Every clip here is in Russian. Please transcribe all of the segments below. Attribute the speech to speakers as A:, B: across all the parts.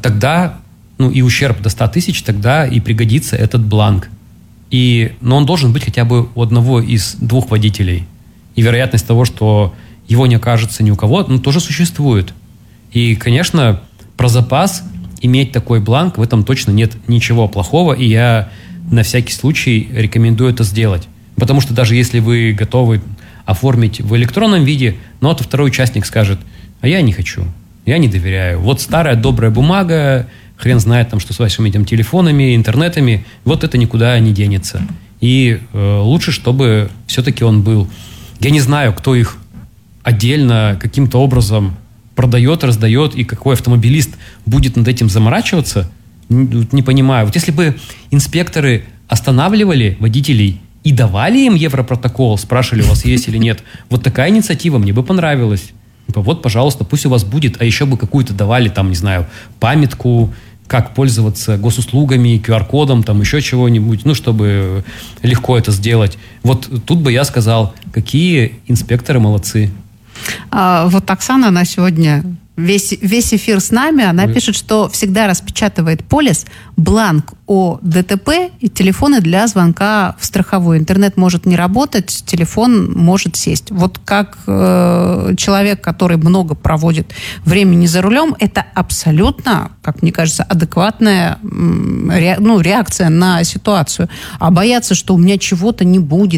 A: тогда, и ущерб до 100 тысяч, тогда и пригодится этот бланк. Но он должен быть хотя бы у одного из двух водителей. И вероятность того, что его не окажется ни у кого, тоже существует. И, конечно, про запас иметь такой бланк, в этом точно нет ничего плохого, и я на всякий случай рекомендую это сделать. Потому что даже если вы готовы оформить в электронном виде, то второй участник скажет: а я не хочу, я не доверяю. Вот старая добрая бумага, хрен знает что с вашими телефонами, интернетами, вот это никуда не денется. И лучше, чтобы все-таки он был. Я не знаю, кто их отдельно каким-то образом продает, раздает, и какой автомобилист будет над этим заморачиваться, не понимаю. Вот если бы инспекторы останавливали водителей и давали им европротокол, спрашивали, у вас есть или нет, вот такая инициатива мне бы понравилась. Вот, пожалуйста, пусть у вас будет, а еще бы какую-то давали, памятку, как пользоваться госуслугами, QR-кодом, еще чего-нибудь, чтобы легко это сделать. Вот тут бы я сказал, какие инспекторы молодцы.
B: Вот Оксана, она сегодня весь эфир с нами, она пишет, что всегда распечатывает полис, бланк о ДТП и телефоны для звонка в страховую. Интернет может не работать, телефон может сесть. Вот как человек, который много проводит времени за рулем, это абсолютно, как мне кажется, адекватная реакция на ситуацию. А бояться, что у меня чего-то не будет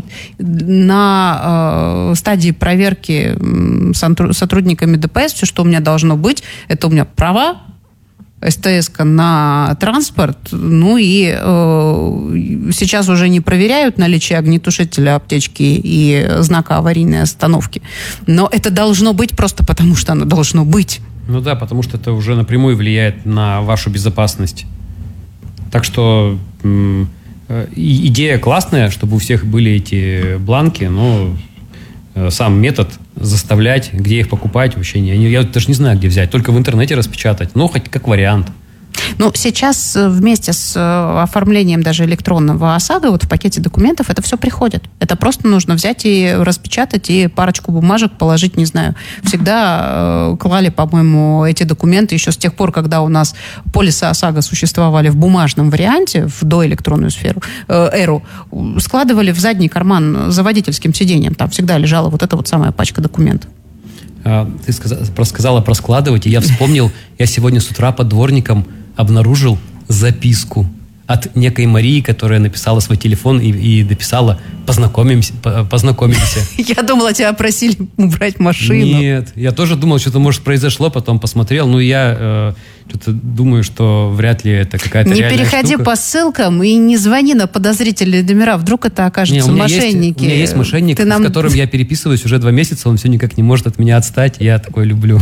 B: на стадии проверки сотрудниками ДПС, все, что у меня должно быть, это у меня права, СТС-ка на транспорт, и сейчас уже не проверяют наличие огнетушителя, аптечки и знака аварийной остановки. Но это должно быть просто потому, что оно должно быть.
A: Да, потому что это уже напрямую влияет на вашу безопасность. Так что идея классная, чтобы у всех были эти бланки, но сам метод заставлять, где их покупать, вообще я даже не знаю, где взять. Только в интернете распечатать. Хоть как вариант.
B: Сейчас вместе с оформлением даже электронного ОСАГО в пакете документов это все приходит. Это просто нужно взять и распечатать, и парочку бумажек положить, не знаю. Всегда клали, по-моему, эти документы еще с тех пор, когда у нас полисы ОСАГО существовали в бумажном варианте, в доэлектронную эру, складывали в задний карман за водительским сиденьем. Там всегда лежала вот эта самая пачка документов.
A: Ты сказала про складывать, и я вспомнил, я сегодня с утра под дворником обнаружил записку от некой Марии, которая написала свой телефон и дописала «Познакомимся».
B: Я думала, тебя просили убрать машину.
A: Нет, я тоже думал, что-то, может, произошло, потом посмотрел. Я что-то думаю, что вряд ли это какая-то реальная штука.
B: Не переходи по ссылкам и не звони на подозрительные номера. Вдруг это окажутся мошенники.
A: У меня есть мошенник, с которым я переписываюсь уже 2 месяца, он все никак не может от меня отстать. Я такое люблю.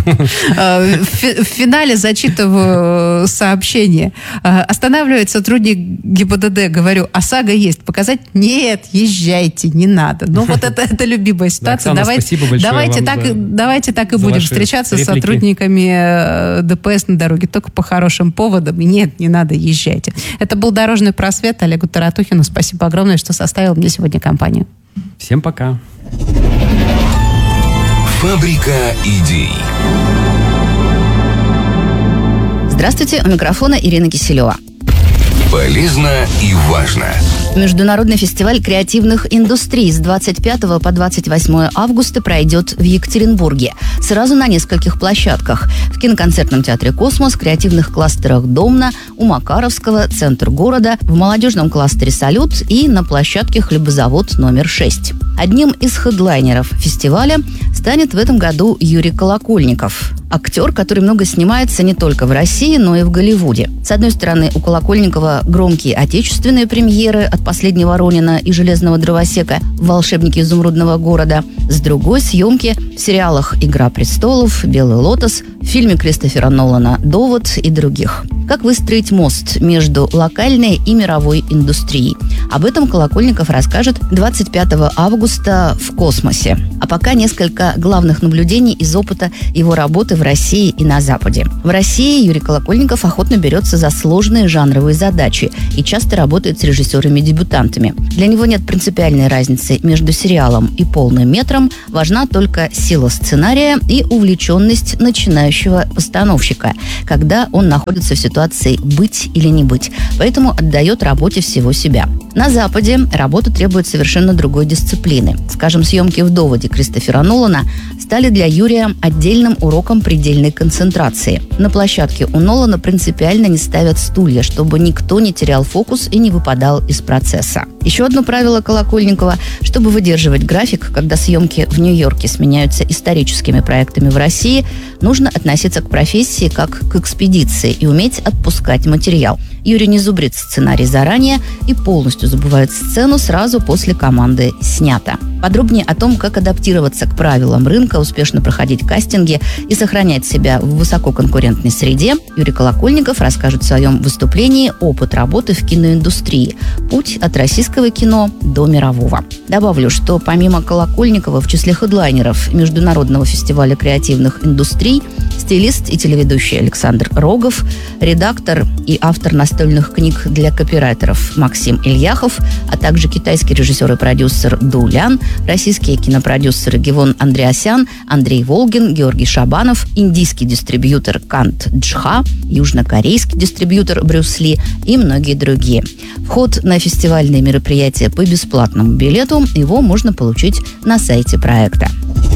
B: В финале зачитываю сообщение. Останавливает сотрудник ГИБДД. Говорю, ОСАГО есть. Показать? Нет, езжайте, не надо. Это любимая ситуация.
A: Оксана, спасибо большое
B: давайте так и будем встречаться с сотрудниками ДПС на дороге. Только по хорошим поводам. Нет, не надо, езжайте. Это был «Дорожный просвет». Олегу Таратухину спасибо огромное, что составил мне сегодня компанию.
A: Всем пока.
C: Фабрика идей.
D: Здравствуйте, у микрофона Ирина Киселева.
C: Полезно и важно.
D: Международный фестиваль креативных индустрий с 25 по 28 августа пройдет в Екатеринбурге. Сразу на нескольких площадках. В киноконцертном театре «Космос», креативных кластерах «Домна», у Макаровского, центр города, в молодежном кластере «Салют» и на площадке «Хлебозавод номер 6». Одним из хедлайнеров фестиваля станет в этом году Юрий Колокольников. Актер, который много снимается не только в России, но и в Голливуде. С одной стороны, у Колокольникова громкие отечественные премьеры от «Последнего Ронина» и «Железного дровосека», «Волшебники изумрудного города». С другой — съемки в сериалах «Игра престолов», «Белый лотос», в фильме Кристофера Нолана «Довод» и других. Как выстроить мост между локальной и мировой индустрией? Об этом Колокольников расскажет 25 августа в «Космосе». А пока несколько главных наблюдений из опыта его работы в России и на Западе. В России Юрий Колокольников охотно берется за сложные жанровые задачи и часто работает с режиссерами-дебютантами. Для него нет принципиальной разницы между сериалом и полным метром, важна только сила сценария и увлеченность начинающего постановщика, когда он находится в ситуации «быть или не быть», поэтому отдает работе всего себя. На Западе работа требует совершенно другой дисциплины. Скажем, съемки в «Доводе» Кристофера Нолана стали для Юрия отдельным уроком предельной концентрации. На площадке у Нолана принципиально не ставят стулья, чтобы никто не терял фокус и не выпадал из процесса. Еще одно правило Колокольникова – чтобы выдерживать график, когда съемки в Нью-Йорке сменяются историческими проектами в России, нужно относиться к профессии как к экспедиции и уметь отпускать материал. Юрий не зубрит сценарий заранее и полностью забывает сцену сразу после команды «снято». Подробнее о том, как адаптироваться к правилам рынка, успешно проходить кастинги и сохранять себя в высококонкурентной среде, Юрий Колокольников расскажет в своем выступлении «Опыт работы в киноиндустрии. Путь от российского кино до мирового». Добавлю, что помимо Колокольникова в числе хедлайнеров Международного фестиваля креативных индустрий стилист и телеведущий Александр Рогов, редактор и автор настольных книг для копирайтеров Максим Ильяхов, а также китайский режиссер и продюсер Ду Лян, российские кинопродюсеры Гивон Андреасян, Андрей Волгин, Георгий Шабанов, индийский дистрибьютор Кант Джха, южнокорейский дистрибьютор Брюс Ли и многие другие. Вход на фестивальные мероприятия по бесплатному билету, его можно получить на сайте проекта.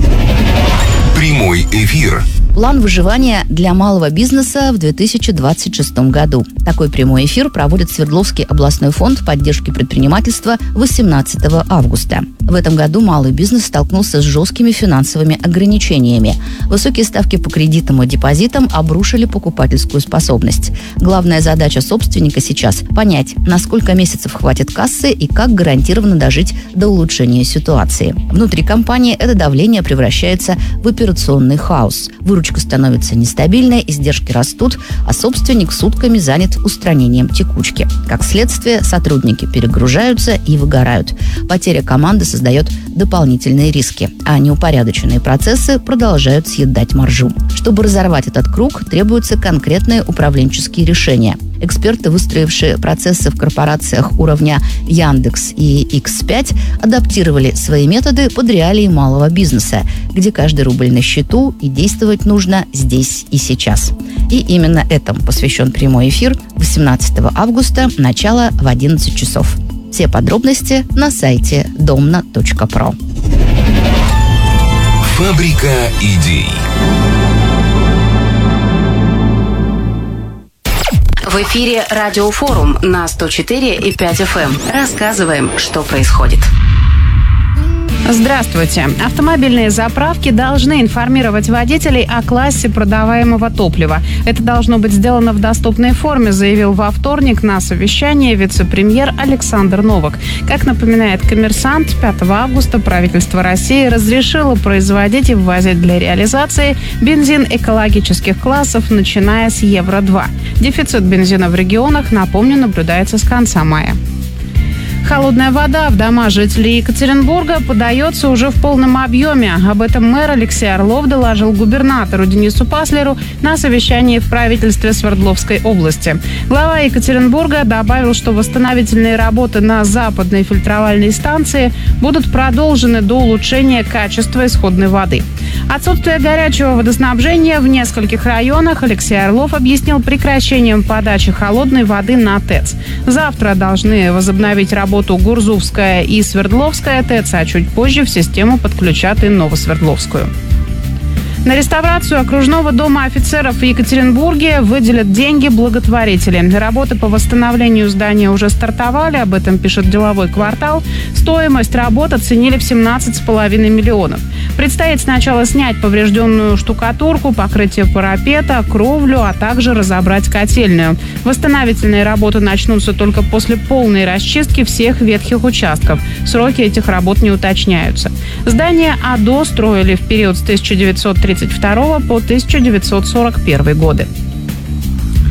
C: Прямой эфир.
D: План выживания для малого бизнеса в 2026 году. Такой прямой эфир проводит Свердловский областной фонд поддержки предпринимательства 18 августа. В этом году малый бизнес столкнулся с жесткими финансовыми ограничениями. Высокие ставки по кредитам и депозитам обрушили покупательскую способность. Главная задача собственника сейчас – понять, на сколько месяцев хватит кассы и как гарантированно дожить до улучшения ситуации. Внутри компании это давление превращается в операционный хаос. Выручка становится нестабильной, издержки растут, а собственник сутками занят устранением текучки. Как следствие, сотрудники перегружаются и выгорают. Потеря команды создает дополнительные риски, а неупорядоченные процессы продолжают съедать маржу. Чтобы разорвать этот круг, требуются конкретные управленческие решения. Эксперты, выстроившие процессы в корпорациях уровня Яндекс и X5, адаптировали свои методы под реалии малого бизнеса, где каждый рубль на счету и действовать нужно здесь и сейчас. И именно этому посвящен прямой эфир 18 августа, начало в 11 часов. Все подробности на сайте domna.pro.
C: Фабрика идей.
E: В эфире Радиофорум на 104,5 FM. Рассказываем, что происходит.
B: Здравствуйте. Автомобильные заправки должны информировать водителей о классе продаваемого топлива. Это должно быть сделано в доступной форме, заявил во вторник на совещании вице-премьер Александр Новак. Как напоминает «Коммерсант», 5 августа правительство России разрешило производить и ввозить для реализации бензин экологических классов, начиная с Евро-2. Дефицит бензина в регионах, напомню, наблюдается с конца мая. Холодная вода в дома жителей Екатеринбурга подается уже в полном объеме. Об этом мэр Алексей Орлов доложил губернатору Денису Паслеру на совещании в правительстве Свердловской области. Глава Екатеринбурга добавил, что восстановительные работы на западной фильтровальной станции будут продолжены до улучшения качества исходной воды. Отсутствие горячего водоснабжения в нескольких районах Алексей Орлов объяснил прекращением подачи холодной воды на ТЭЦ. Завтра должны возобновить работу Гурзувская и Свердловская ТЭЦ, а чуть позже в систему подключат и Новосвердловскую. На реставрацию окружного дома офицеров в Екатеринбурге выделят деньги благотворители. Работы по восстановлению здания уже стартовали, об этом пишет «Деловой квартал». Стоимость работ оценили в 17,5 миллионов. Предстоит сначала снять поврежденную штукатурку, покрытие парапета, кровлю, а также разобрать котельную. Восстановительные работы начнутся только после полной расчистки всех ветхих участков. Сроки этих работ не уточняются. Здание АДО строили в период с 1932 по 1941 годы.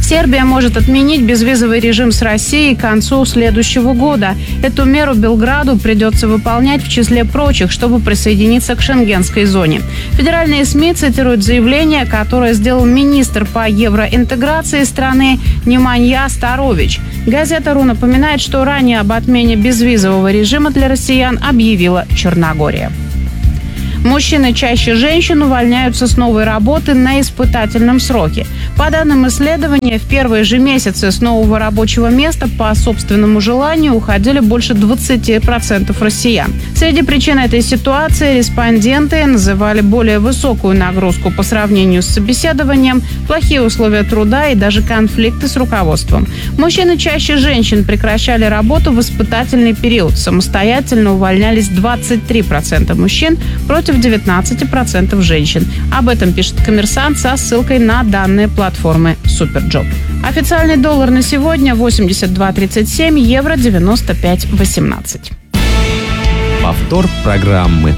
F: Сербия может отменить безвизовый режим с Россией к концу следующего года. Эту меру Белграду придется выполнять в числе прочих, чтобы присоединиться к шенгенской зоне. Федеральные СМИ цитируют заявление, которое сделал министр по евроинтеграции страны Неманья Старович. Газета «Ру» напоминает, что ранее об отмене безвизового режима для россиян объявила Черногория. Мужчины чаще женщин увольняются с новой работы на испытательном сроке. По данным исследования, в первые же месяцы с нового рабочего места по собственному желанию уходили больше 20% россиян. Среди причин этой ситуации респонденты называли более высокую нагрузку по сравнению с собеседованием, плохие условия труда и даже конфликты с руководством. Мужчины чаще женщин прекращали работу в испытательный период. Самостоятельно увольнялись 23% мужчин против 19% женщин. Об этом пишет «Коммерсант» со ссылкой на данные платформы Суперджоп. Официальный доллар на сегодня 82.37, евро 95.18.
G: Повтор программы.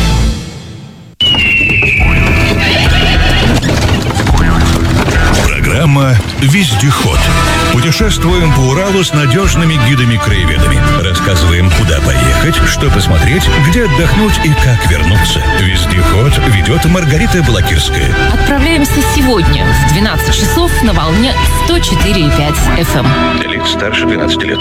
C: Программа «Вездеход». Путешествуем по Уралу с надежными гидами-краеведами. Рассказываем, куда поехать, что посмотреть, где отдохнуть и как вернуться. «Вездеход» ведет Маргарита Балакирская.
H: Отправляемся сегодня в 12 часов на волне 104,5 FM.
C: Для лиц старше 12 лет.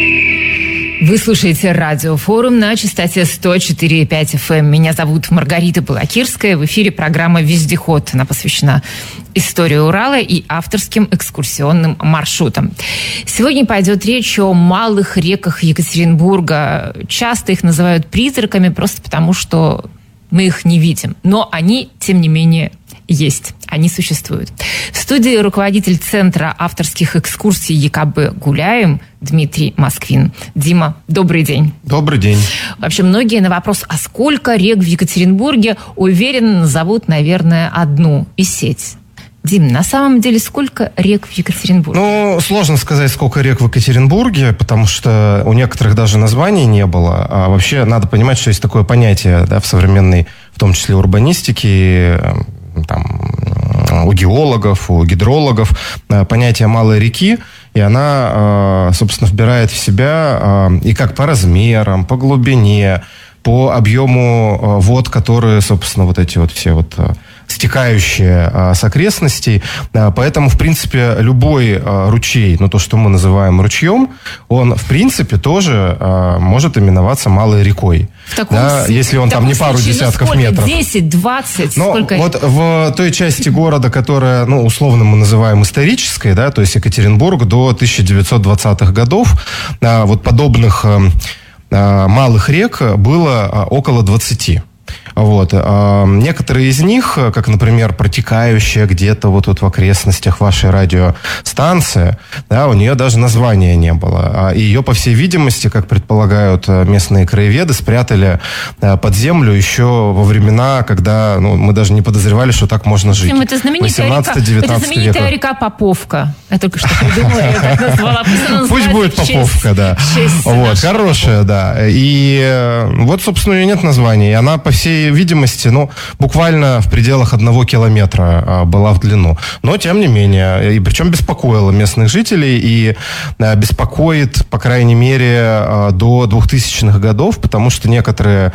H: Вы слушаете радиофорум на частоте 104,5 FM. Меня зовут Маргарита Балакирская. В эфире программа «Вездеход». Она посвящена истории Урала и авторским экскурсионным маршрутам. Сегодня пойдет речь о малых реках Екатеринбурга. Часто их называют призраками просто потому, что мы их не видим. Но они, тем не менее, есть. Они существуют. В студии руководитель Центра авторских экскурсий ЕКБ «Гуляем» Дмитрий Москвин. Дима, добрый день.
I: Добрый день.
H: Вообще, многие на вопрос, а сколько рек в Екатеринбурге, уверенно назовут, наверное, одну и сеть. Дим, на самом деле, сколько рек в Екатеринбурге?
I: Ну, сложно сказать, сколько рек в Екатеринбурге, потому что у некоторых даже названий не было. А вообще надо понимать, что есть такое понятие, да, в современной, в том числе урбанистике, там, у геологов, у гидрологов, понятие малой реки, и она, собственно, вбирает в себя и как по размерам, по глубине, по объему вод, которые, собственно, вот эти вот все вот стекающие с окрестностей. Поэтому, в принципе, любой ручей, ну, то, что мы называем ручьем, он, в принципе, тоже может именоваться малой рекой. Да, если он там не пару десятков метров.
H: 10, 20?
I: Но
H: сколько?
I: Вот в той части города, которая, ну, условно мы называем исторической, да, то есть Екатеринбург до 1920-х годов, вот подобных малых рек было около 20. Вот. Некоторые из них, как, например, протекающая где-то вот в окрестностях вашей радиостанции, да, у нее даже названия не было. И ее, по всей видимости, как предполагают местные краеведы, спрятали под землю еще во времена, когда, ну, мы даже не подозревали, что так можно жить.
H: Это знаменитая река Поповка. Я только что придумала, я так назвала.
I: Пусть будет Поповка, да. Вот, хорошая, да. И вот, собственно, у нее нет названия. И она, по всей видимости, ну, буквально в пределах 1 километра была в длину. Но, тем не менее, и причем беспокоила местных жителей и беспокоит, по крайней мере, до 2000-х годов, потому что некоторые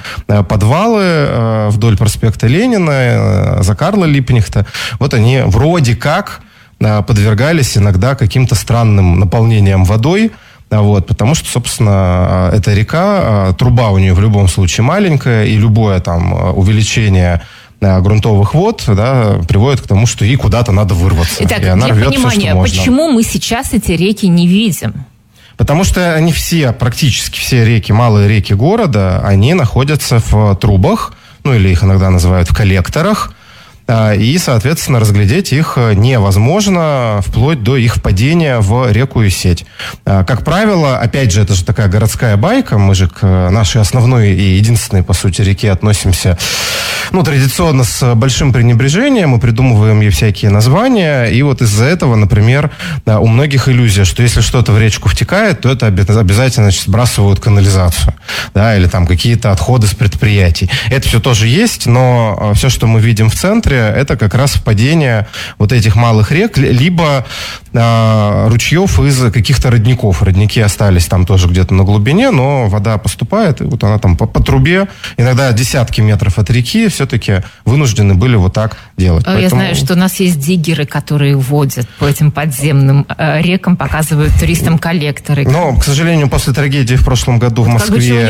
I: подвалы вдоль проспекта Ленина, за Карла Липкнехта, вот они вроде как подвергались иногда каким-то странным наполнениям водой. Вот, потому что, собственно, эта река, труба у нее в любом случае маленькая, и любое там увеличение грунтовых вод, да, приводит к тому, что ей куда-то надо вырваться.
H: Итак,
I: и она
H: для
I: рвет
H: понимания,
I: все, что можно.
H: Почему мы сейчас эти реки не видим?
I: Потому что они все, практически все реки, малые реки города, они находятся в трубах, ну или их иногда называют в коллекторах, и, соответственно, разглядеть их невозможно вплоть до их впадения в реку и сеть. Как правило, опять же, это же такая городская байка, мы же к нашей основной и единственной, по сути, реке относимся, ну, традиционно с большим пренебрежением, мы придумываем ей всякие названия, и вот из-за этого, например, у многих иллюзия, что если что-то в речку втекает, то это обязательно, значит, сбрасывают канализацию, да, или там какие-то отходы с предприятий. Это все тоже есть, но все, что мы видим в центре, это как раз впадение вот этих малых рек, либо ручьев из каких-то родников. Родники остались там тоже где-то на глубине, но вода поступает, и вот она там по трубе, иногда десятки метров от реки, все-таки вынуждены были вот так делать.
H: Я знаю, что у нас есть диггеры, которые водят по этим подземным рекам, показывают туристам коллекторы.
I: Но, к сожалению, после трагедии в прошлом году в Москве,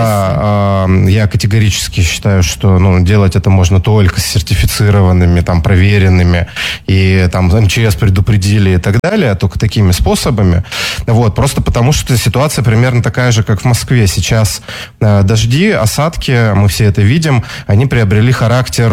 I: да, я категорически считаю, что делать это можно только с сертифицированными, там, проверенными, и там МЧС предупредили и так далее, только такими способами. Вот, просто потому что ситуация примерно такая же, как в Москве. Сейчас дожди, осадки, мы все это видим, они приобрели характер,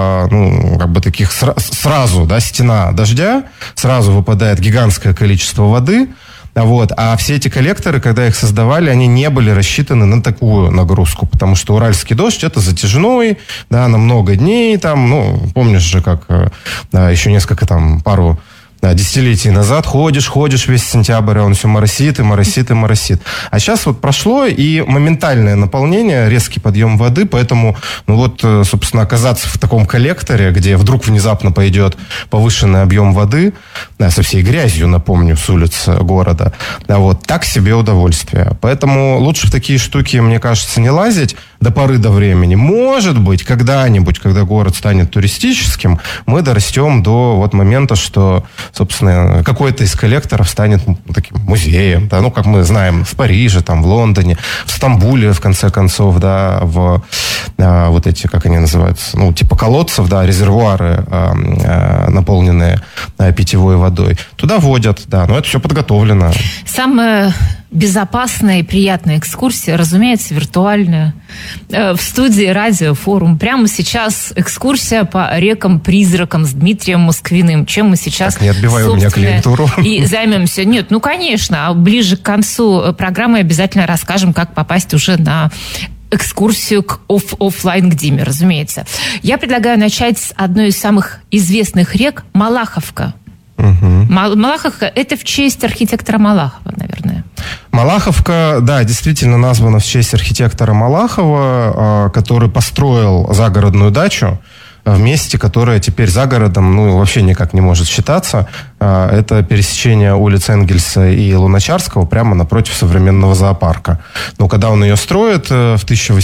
I: как бы таких сразу, да, стена дождя, сразу выпадает гигантское количество воды. Вот. А все эти коллекторы, когда их создавали, они не были рассчитаны на такую нагрузку, потому что уральский дождь это затяжной, да, на много дней, там, помнишь же, как еще пару десятилетий назад ходишь весь сентябрь, а он все моросит и моросит и моросит. А сейчас вот прошло, и моментальное наполнение, резкий подъем воды, поэтому, собственно, оказаться в таком коллекторе, где вдруг внезапно пойдет повышенный объем воды, со всей грязью, напомню, с улиц города, вот, так себе удовольствие. Поэтому лучше в такие штуки, мне кажется, не лазить до поры до времени. Может быть, когда-нибудь, когда город станет туристическим, мы дорастем до момента, что, собственно, какой-то из коллекторов станет таким музеем, да, как мы знаем, в Париже, там, в Лондоне, в Стамбуле, в конце концов, да, в вот эти, как они называются, типа колодцев, да, резервуары, наполненные питьевой водой. Туда водят, да, но это все подготовлено.
H: Самое безопасная и приятная экскурсия, разумеется, виртуальная. В студии Радиофорум. Прямо сейчас экскурсия по рекам-призракам с Дмитрием Москвиным. Чем мы сейчас,
I: так, не отбивай у меня клиентуру.
H: И займемся. Нет, конечно. А ближе к концу программы обязательно расскажем, как попасть уже на экскурсию оффлайн к Диме, разумеется. Я предлагаю начать с одной из самых известных рек – Малаховка. Угу. Малаховка – это в честь архитектора Малахова, наверное.
I: Малаховка, да, действительно названа в честь архитектора Малахова, который построил загородную дачу в месте, которое теперь за городом, вообще никак не может считаться. Это пересечение улиц Энгельса и Луначарского прямо напротив современного зоопарка. Но когда он ее строит в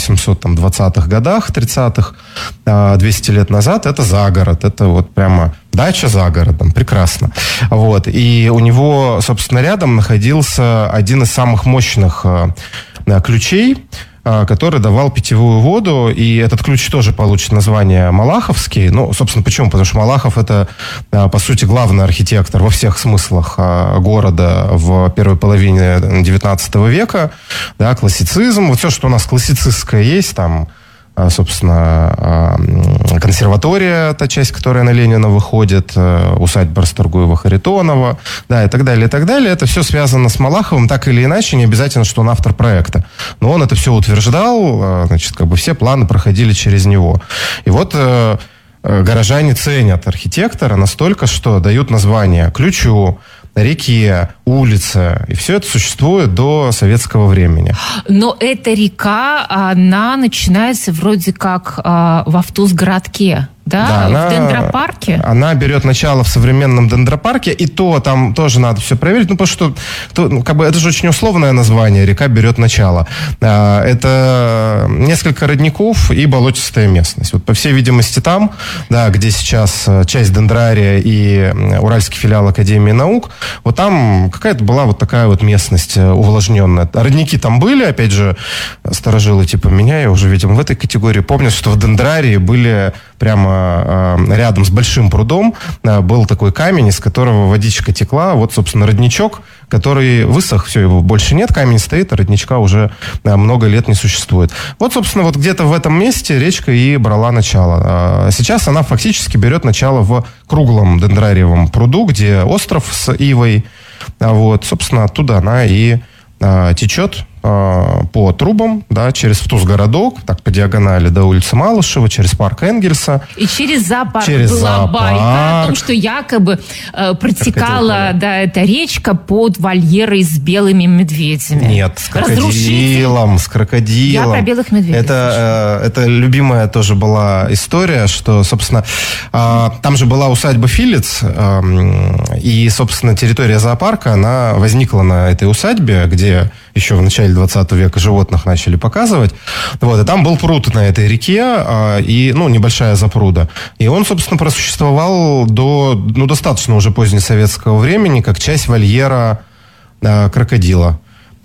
I: 1820-х годах, 30-х, 200 лет назад, это загород. Это прямо дача за городом. Прекрасно. Вот. И у него, собственно, рядом находился один из самых мощных ключей, который давал питьевую воду, и этот ключ тоже получит название Малаховский. Собственно, почему? Потому что Малахов это, по сути, главный архитектор во всех смыслах города в первой половине 19 века. Да, классицизм, все, что у нас классицистское есть, там, собственно, консерватория, та часть, которая на Ленина выходит, усадьба Расторгуева-Харитонова, да, и так далее, и так далее. Это все связано с Малаховым, так или иначе, не обязательно, что он автор проекта. Но он это все утверждал, значит, все планы проходили через него. И горожане ценят архитектора настолько, что дают название ключу, реке, улице. И все это существует до советского времени.
H: Но эта река, она начинается вроде как в Автузгородке. Да, в дендропарке?
I: Она берет начало в современном дендропарке, и там тоже надо все проверить, потому что это же очень условное название, река берет начало. Это несколько родников и болотистая местность. По всей видимости, там, да, где сейчас часть дендрария и уральский филиал Академии наук, там какая-то была такая местность увлажненная. Родники там были, опять же, старожилы типа меня, я уже, видимо, в этой категории помню, что в дендрарии были прямо рядом с большим прудом был такой камень, из которого водичка текла. Собственно, родничок, который высох, все, его больше нет, камень стоит, а родничка уже много лет не существует. Собственно, где-то в этом месте речка и брала начало. Сейчас она фактически берет начало в круглом дендрариевом пруду, где остров с ивой. Собственно, оттуда она и течет по трубам, да, через Втус-городок, так по диагонали до улицы Малышева, через парк Энгельса.
H: И через зоопарк
I: была
H: байка о том, что якобы протекала эта речка под вольерой с белыми медведями.
I: Нет, с крокодилом.
H: Я про белых медведей.
I: Это любимая тоже была история, что, собственно, там же была усадьба Филец, и, собственно, территория зоопарка, она возникла на этой усадьбе, где еще в начале 20 века животных начали показывать. Вот, и там был пруд на этой реке, и, небольшая запруда. И он, собственно, просуществовал до, достаточно уже позднесоветского времени, как часть вольера крокодила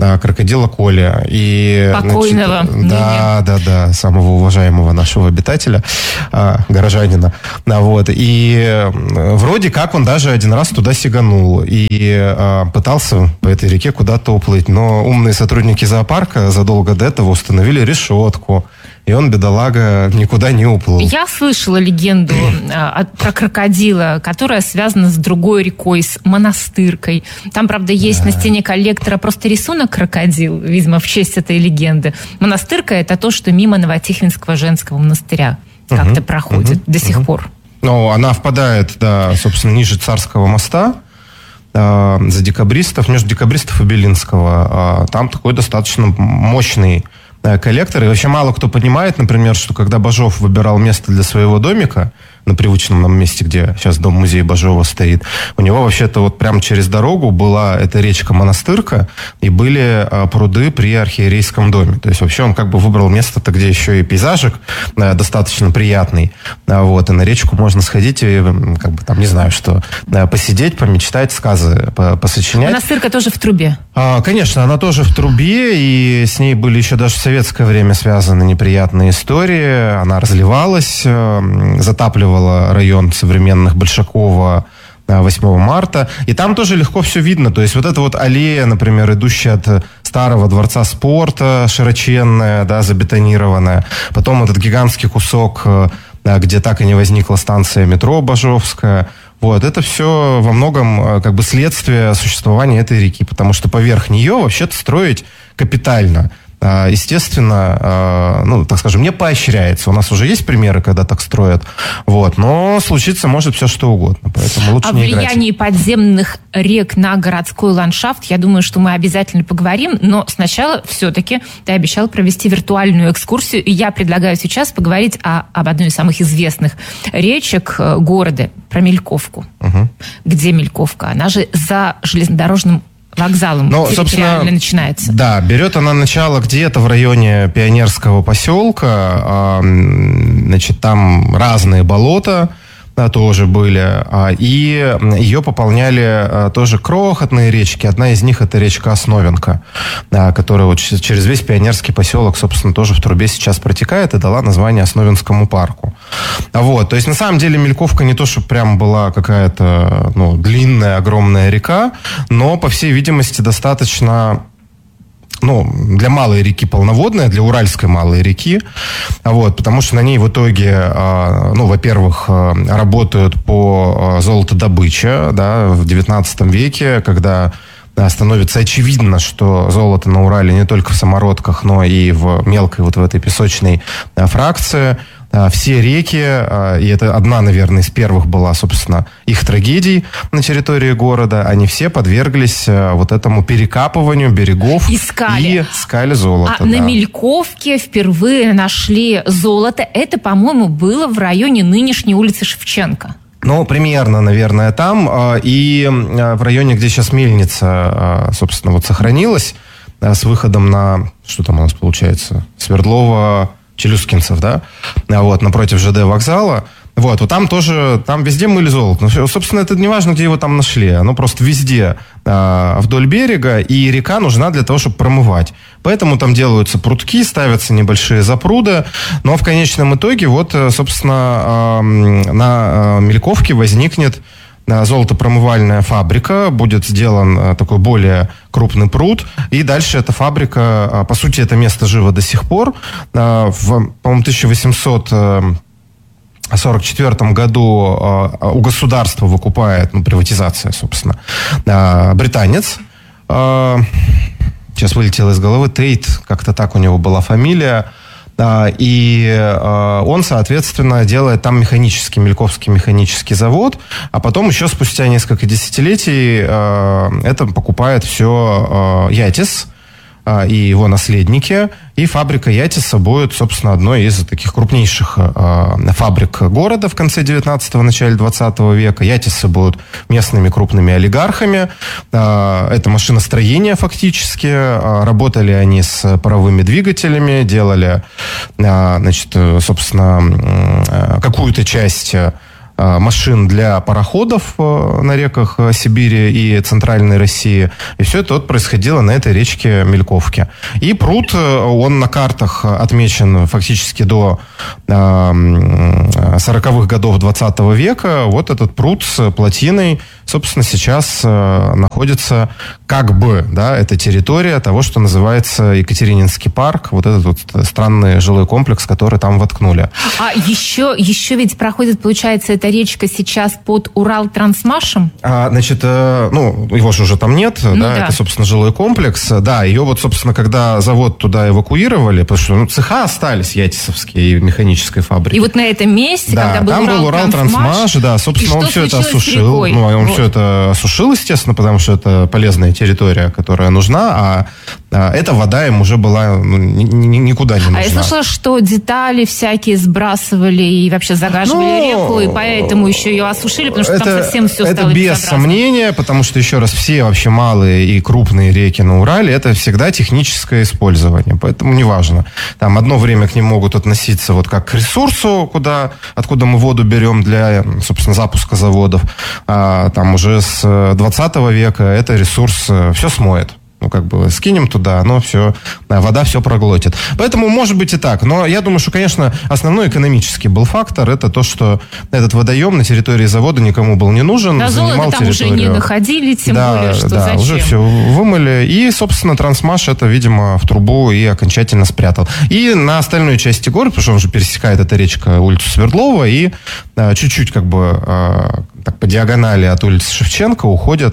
I: Коля. И,
H: покойного.
I: Да, самого уважаемого нашего обитателя, горожанина. Вот. И вроде как он даже один раз туда сиганул и пытался по этой реке куда-то уплыть. Но умные сотрудники зоопарка задолго до этого установили решетку. И он, бедолага, никуда не уплыл.
H: Я слышала легенду про крокодила, которая связана с другой рекой, с Монастыркой. Там, правда, есть на стене коллектора просто рисунок крокодил, видимо, в честь этой легенды. Монастырка – это то, что мимо Новотихвинского женского монастыря как-то проходит до сих пор.
I: Она впадает, собственно, ниже Царского моста, за Декабристов, между Декабристов и Белинского. Там такой достаточно мощный коллектор. И вообще мало кто понимает, например, что когда Бажов выбирал место для своего домика на привычном нам месте, где сейчас дом-музей Бажова стоит, у него вообще-то вот прямо через дорогу была эта речка Монастырка, и были пруды при архиерейском доме. То есть вообще он как бы выбрал место-то, где еще и пейзажик достаточно приятный. Вот, и на речку можно сходить и, как бы там, не знаю, что, посидеть, помечтать, сказы посочинять.
H: Монастырка тоже в трубе?
I: Конечно, она тоже в трубе, и с ней были еще даже в советское время связаны неприятные истории. Она разливалась, затапливала район современных Большакова 8 марта. И там тоже легко все видно. То есть вот эта вот аллея, например, идущая от старого дворца спорта, широченная, забетонированная. Потом этот гигантский кусок, где так и не возникла станция метро Бажовская. Вот, это все во многом как бы следствие существования этой реки, потому что поверх нее вообще-то строить капитально, естественно, так скажем, не поощряется. У нас уже есть примеры, когда так строят, вот, но случиться может все что угодно, поэтому лучше не играть.
H: О влиянии подземных рек на городской ландшафт, я думаю, что мы обязательно поговорим, но сначала все-таки ты обещал провести виртуальную экскурсию, и я предлагаю сейчас поговорить об одной из самых известных речек города, про Мельковку. Где Мельковка? Она же за железнодорожным вокзалом территориально начинается.
I: Да, берет она начало где-то в районе Пионерского поселка. Значит, там разные болота тоже были. И ее пополняли тоже крохотные речки. Одна из них — это речка Основенка, которая вот через весь Пионерский поселок, собственно, тоже в трубе сейчас протекает и дала название Основенскому парку. Вот, то есть на самом деле Мельковка не то, что прям была какая-то длинная, огромная река, но, по всей видимости, достаточно... для малой реки полноводная, для Уральской малой реки, вот, потому что на ней в итоге, во-первых, работают по золотодобыче, в 19 веке, когда становится очевидно, что золото на Урале не только в самородках, но и в мелкой вот в этой песочной фракции. Все реки, и это одна, наверное, из первых была, собственно, их трагедий на территории города, они все подверглись вот этому перекапыванию берегов и искали золото.
H: На Мельковке впервые нашли золото. Это, по-моему, было в районе нынешней улицы Шевченко.
I: Примерно, наверное, там. И в районе, где сейчас мельница, собственно, вот сохранилась, с выходом на, что там у нас получается, Свердлова... Челюскинцев, вот, напротив ЖД вокзала. Вот там тоже, там везде мыли золото. Но, собственно, это не важно, где его там нашли. Оно просто везде вдоль берега, и река нужна для того, чтобы промывать. Поэтому там делаются прутки, ставятся небольшие запруды. Но в конечном итоге, вот, собственно, на Мельковке возникнет золотопромывальная фабрика, будет сделан такой более крупный пруд, и дальше эта фабрика, по сути, это место живо до сих пор. В, по-моему, 1844 году у государства выкупает, приватизация, собственно, британец, сейчас вылетело из головы, Тейт, как-то так у него была фамилия. И он, соответственно, делает там Мельковский механический завод, а потом еще спустя несколько десятилетий это покупает все Ятис и его наследники, и фабрика Ятиса будет, собственно, одной из таких крупнейших фабрик города в конце 19-го, начале 20 века. Ятисы будут местными крупными олигархами. Это машиностроение фактически. Работали они с паровыми двигателями, делали, значит, собственно, какую-то часть машин для пароходов на реках Сибири и Центральной России. И все это вот происходило на этой речке Мельковке. И пруд, он на картах отмечен фактически до 40-х годов 20 века. Вот этот пруд с плотиной, собственно, сейчас находится как бы, да, это территория того, что называется Екатерининский парк. Вот этот вот странный жилой комплекс, который там воткнули.
H: А еще ведь проходит, получается, эта речка сейчас под Уралтрансмашем?
I: Значит, его же уже там нет, это, собственно, жилой комплекс. Да, ее вот, собственно, когда завод туда эвакуировали, потому что цеха остались ятисовские и механической фабрики.
H: И вот на этом месте,
I: да,
H: когда был
I: там был Уралтрансмаш, да, собственно, он все это осушил. Все это осушил, естественно, потому что это полезная территория, которая нужна, а эта вода им уже была никуда не нужна.
H: А я слышала, что детали всякие сбрасывали и вообще загаживали реку, и поэтому еще ее осушили, потому что там совсем все стало
I: это без сомнения, потому что, еще раз, все вообще малые и крупные реки на Урале, это всегда техническое использование, поэтому неважно. Там одно время к ним могут относиться вот как к ресурсу, откуда мы воду берем для, собственно, запуска заводов, а там уже с 20 века это ресурс все смоет. Скинем туда, но все, вода все проглотит. Поэтому, может быть, и так. Но я думаю, что, конечно, основной экономический был фактор. Это то, что этот водоем на территории завода никому был не нужен.
H: Да, золото там уже не находили, тем более, что зачем?
I: Уже все вымыли. И, собственно, Трансмаш это, видимо, в трубу и окончательно спрятал. И на остальной части города, потому что он же пересекает эта речка улицу Свердлова, и чуть-чуть по диагонали от улицы Шевченко уходят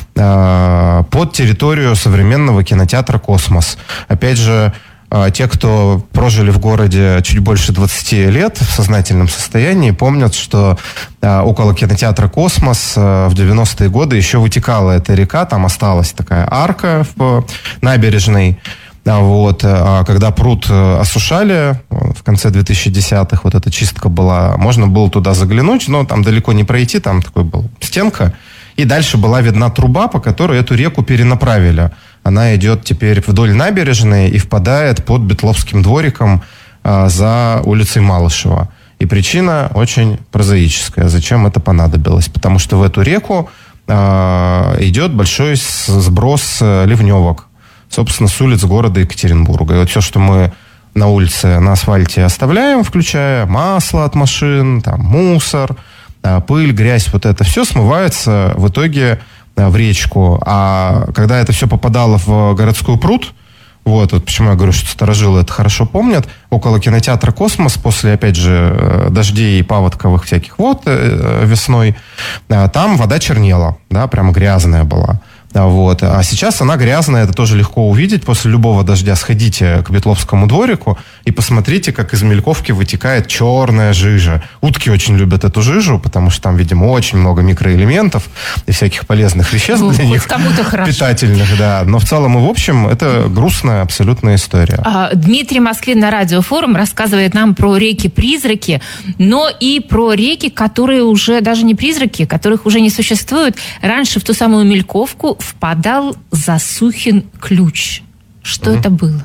I: под территорию современного кинотеатра «Космос». Опять же, те, кто прожили в городе чуть больше 20 лет в сознательном состоянии, помнят, что около кинотеатра «Космос» в 90-е годы еще вытекала эта река, там осталась такая арка в набережной. Вот, когда пруд осушали в конце 2010-х, вот эта чистка была, можно было туда заглянуть, но там далеко не пройти, там такой был стенка, и дальше была видна труба, по которой эту реку перенаправили. Она идет теперь вдоль набережной и впадает под Бетловским двориком за улицей Малышева. И причина очень прозаическая. Зачем это понадобилось? Потому что в эту реку идет большой сброс ливневок, собственно, с улиц города Екатеринбурга. И вот все, что мы на улице, на асфальте оставляем, включая масло от машин, там, мусор, пыль, грязь, вот это все смывается в итоге в речку. А когда это все попадало в городской пруд, вот почему я говорю, что старожилы это хорошо помнят, около кинотеатра «Космос» после, опять же, дождей и паводковых всяких вод весной, там вода чернела, да, прям грязная была. Вот. А сейчас она грязная, это тоже легко увидеть. После любого дождя сходите к Бетловскому дворику и посмотрите, как из Мельковки вытекает черная жижа. Утки очень любят эту жижу, потому что там, видимо, очень много микроэлементов и всяких полезных веществ для них, питательных. Да. Но в целом и в общем это грустная абсолютная история.
H: Дмитрий Москвин на Радиофорум рассказывает нам про реки-призраки, но и про реки, которые уже даже не призраки, которых уже не существует. Раньше в ту самую Мельковку впадал Засухин ключ. Что это было?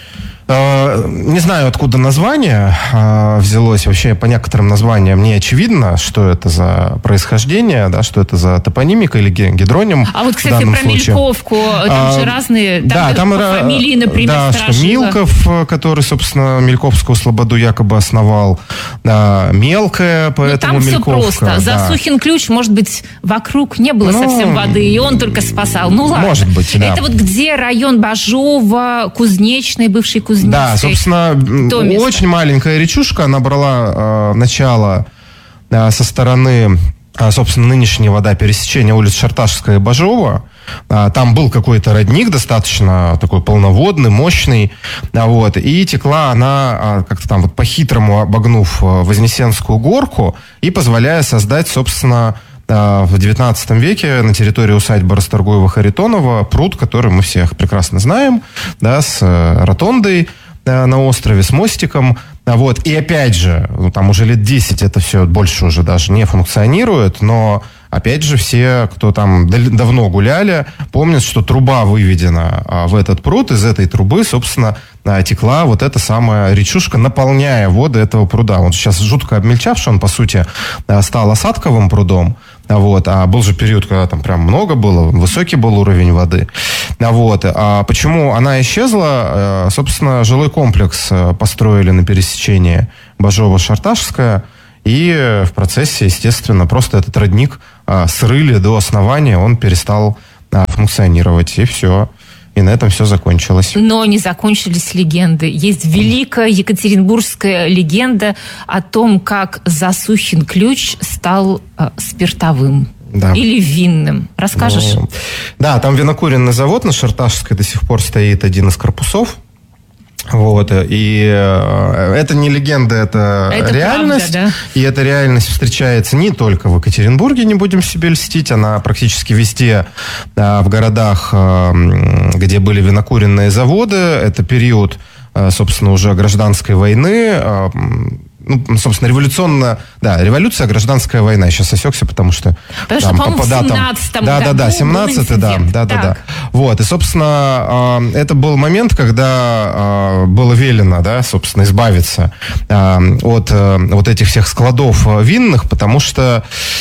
I: Не знаю, откуда название взялось. Вообще, по некоторым названиям не очевидно, что это за происхождение, да, что это за топонимика или гидроним.
H: А вот, кстати, про Мельковку, там же разные, там фамилии, например,
I: да, что Милков, который, собственно, Мельковскую слободу якобы основал, Мелкая, поэтому
H: там
I: Мельковка.
H: Все просто.
I: Да.
H: Засухин ключ, может быть, вокруг не было совсем воды, и он только спасал. Ну ладно.
I: Может быть, да.
H: Это вот где район Бажова, Кузнечный, бывший Кузнецкий.
I: Да, собственно, очень маленькая речушка, она брала начало со стороны, собственно, нынешней пересечения улиц Шарташская и Бажова. там был какой-то родник достаточно такой полноводный, мощный, вот, и текла она как-то там вот по-хитрому обогнув Вознесенскую горку и позволяя создать, собственно, в 19 веке на территории усадьбы Расторгуева-Харитонова пруд, который мы всех прекрасно знаем, да, с ротондой на острове, с мостиком. Вот. И опять же, там уже лет 10 это все больше уже даже не функционирует, но опять же все, кто там давно гуляли, помнят, что труба выведена в этот пруд, из этой трубы, собственно, текла вот эта самая речушка, наполняя воды этого пруда. Он сейчас жутко обмельчавший, он, по сути, стал осадковым прудом. Вот. А был же период, когда там прям много было, высокий был уровень воды. Вот. А почему она исчезла? Собственно, жилой комплекс построили на пересечении Бажова-Шарташская, и в процессе, естественно, просто этот родник срыли до основания, он перестал функционировать, и все. И на этом все закончилось.
H: Но не закончились легенды. Есть великая екатеринбургская легенда о том, как Засухин ключ стал спиртовым. Да. Или винным. Расскажешь?
I: Ну, да, там винокуренный завод на Шарташской до сих пор стоит, один из корпусов. Вот, и это не легенда, это реальность. Правда, да? И эта реальность встречается не только в Екатеринбурге, не будем себе льстить, она практически везде в городах, где были винокуренные заводы. Это период, собственно, уже гражданской войны. Ну, собственно, революция, гражданская война. Сейчас осекся, потому что...
H: Потому что, по-моему, в 17-м году...
I: Да, 17-й, да. Вот, и, собственно, это был момент, когда было велено, да, собственно, избавиться от вот этих всех складов винных, потому что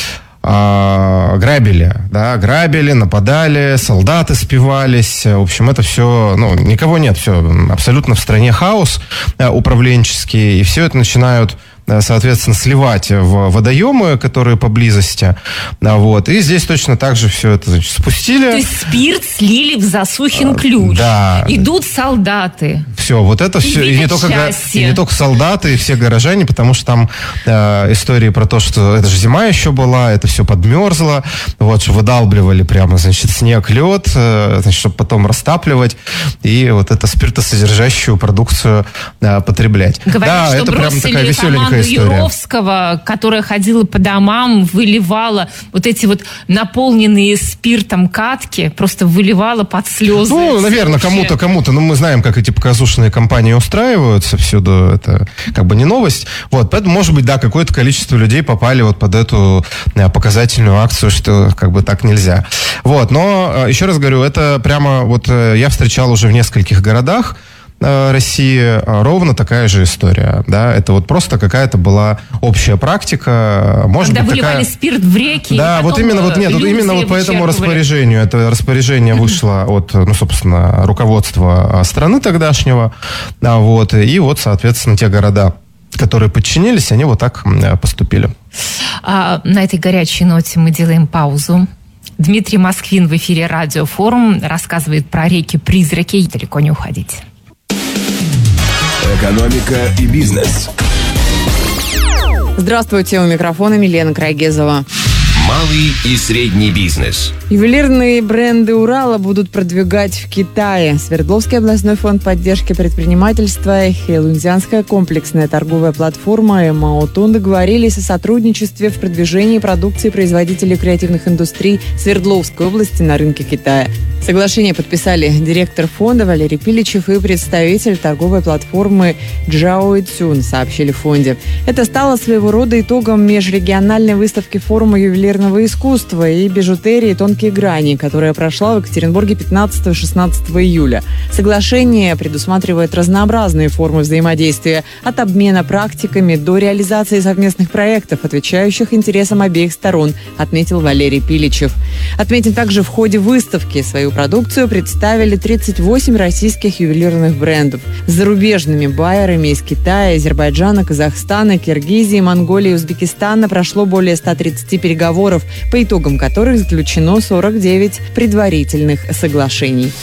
I: грабили, нападали, солдаты спивались. В общем, это все, никого нет, все абсолютно в стране хаос управленческий, и все это начинают, соответственно, сливать в водоемы, которые поблизости. Вот. И здесь точно так же все это, значит, спустили.
H: То есть спирт слили в Засухин ключ.
I: Да.
H: Идут солдаты.
I: Все, вот это все. И не только солдаты, и все горожане, потому что там истории про то, что это же зима еще была, это все подмерзло. Вот, что выдалбливали прямо, значит, снег, лед, значит, чтобы потом растапливать. И вот это спиртосодержащую продукцию потреблять.
H: Говорят, что
I: это прям такая веселенькая
H: история. Юровского, которая ходила по домам, выливала вот эти вот наполненные спиртом катки, просто выливала под слезы.
I: Ну, наверное, кому-то. Ну, мы знаем, как эти показушные компании устраиваются всюду. Это как бы не новость. Вот, поэтому, может быть, да, какое-то количество людей попали вот под эту показательную акцию, что как бы так нельзя. Вот, но, еще раз говорю, это прямо вот я встречал уже в нескольких городах России ровно такая же история, да, это вот просто какая-то была общая практика, может
H: когда
I: быть,
H: выливали спирт в реки,
I: да, вот именно вот по этому распоряжению, это распоряжение вышло от, собственно, руководства страны тогдашнего, вот, и вот, соответственно, те города, которые подчинились, они вот так поступили.
H: На этой горячей ноте мы делаем паузу. Дмитрий Москвин в эфире Радиофорум рассказывает про реки-призраки. Далеко не уходите.
J: Экономика и бизнес.
K: Здравствуйте, у микрофона Милена Крайгезова.
J: Малый и средний бизнес.
K: Ювелирные бренды Урала будут продвигать в Китае. Свердловский областной фонд поддержки предпринимательства и Хэлунцзянская комплексная торговая платформа Маотун договорились о сотрудничестве в продвижении продукции производителей креативных индустрий Свердловской области на рынке Китая. Соглашение подписали директор фонда Валерий Пиличев и представитель торговой платформы Джао Цюн, сообщили в фонде. Это стало своего рода итогом межрегиональной выставки форума ювелирного искусства и бижутерии «Тонкие грани», которая прошла в Екатеринбурге 15-16 июля. Соглашение предусматривает разнообразные формы взаимодействия от обмена практиками до реализации совместных проектов, отвечающих интересам обеих сторон, отметил Валерий Пиличев. Отметим также, в ходе выставки свою продукцию представили 38 российских ювелирных брендов. С зарубежными байерами из Китая, Азербайджана, Казахстана, Киргизии, Монголии и Узбекистана прошло более 130 переговоров, по итогам которых заключено 49 предварительных соглашений.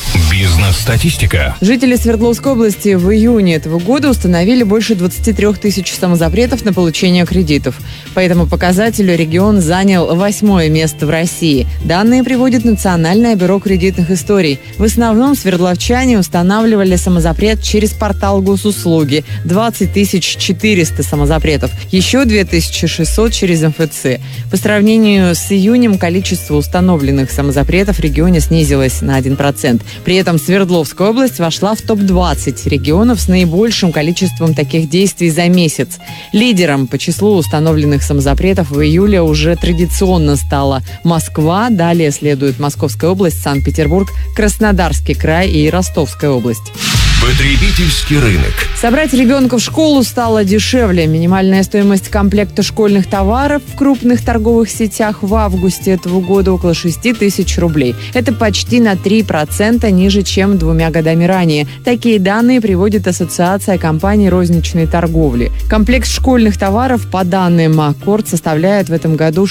C: Бизнес-статистика.
K: Жители Свердловской области в июне этого года установили больше 23 тысяч самозапретов на получение кредитов. По этому показателю регион занял 8-е место в России. Данные приводит Национальное бюро кредитных историй. В основном свердловчане устанавливали самозапрет через портал госуслуги. 20 400 самозапретов. Еще 2600 через МФЦ. По сравнению с июнем количество установленных самозапретов в регионе снизилось на 1%. При этом Свердловская область вошла в топ-20 регионов с наибольшим количеством таких действий за месяц. Лидером по числу установленных самозапретов в июле уже традиционно стала Москва. Далее следует Московская область, Санкт-Петербург, Краснодарский край и Ростовская область.
C: Потребительский рынок.
K: Собрать ребенка в школу стало дешевле. Минимальная стоимость комплекта школьных товаров в крупных торговых сетях в августе этого года около 6 тысяч рублей. Это почти на 3% ниже, чем 2 годами ранее. Такие данные приводит Ассоциация компаний розничной торговли. Комплект школьных товаров, по данным Аккорд, составляет в этом году